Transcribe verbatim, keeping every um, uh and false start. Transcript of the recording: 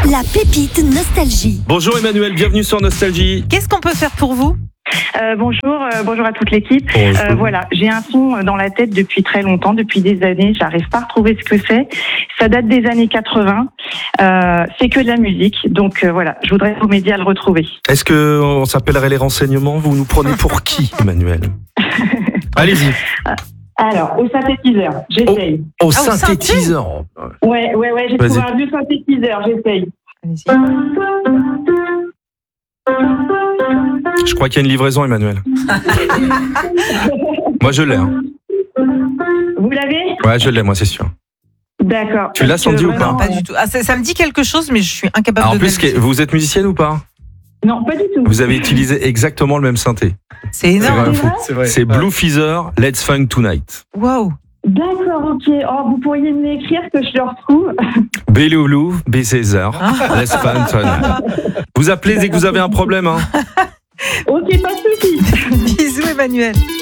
La pépite Nostalgie. Bonjour Emmanuel, bienvenue sur Nostalgie. Qu'est-ce qu'on peut faire pour vous ? Euh, bonjour, euh, bonjour à toute l'équipe. Bonjour. Euh, voilà, j'ai un son dans la tête depuis très longtemps, depuis des années. J'arrive pas à retrouver ce que c'est. Ça date des années quatre-vingts. Euh, c'est que de la musique, donc euh, voilà, je voudrais vous m'aider à le retrouver. Est-ce que on s'appellerait les renseignements? Vous nous prenez pour qui, Emmanuel? Allez-y. Alors, au synthétiseur, j'essaye. Au au synthétiseur. Ouais, ouais, ouais, j'ai Vas-y. trouvé un vieux synthétiseur, j'essaye. Allez-y. Je crois qu'il y a une livraison, Emmanuel. Moi, je l'ai. Hein. Vous l'avez? Ouais, je l'ai, moi, c'est sûr. D'accord. Tu l'as, Parce que Sandy, ou vraiment, pas Pas du tout. Ah, ça, ça me dit quelque chose, mais je suis incapable Alors, en de plus, valider. vous êtes musicienne ou pas? Non, pas du tout. Vous avez utilisé exactement le même synthé. C'est énorme. fou. C'est vrai. C'est Blue Feather, Let's Funk Tonight. Waouh. D'accord, ok. Oh, vous pourriez me l'écrire que je le retrouve. Beloulou, B César, Let's Funk Tonight. Vous appelez dès que vous avez un problème, hein. Ok, pas de soucis. Bisous Emmanuel.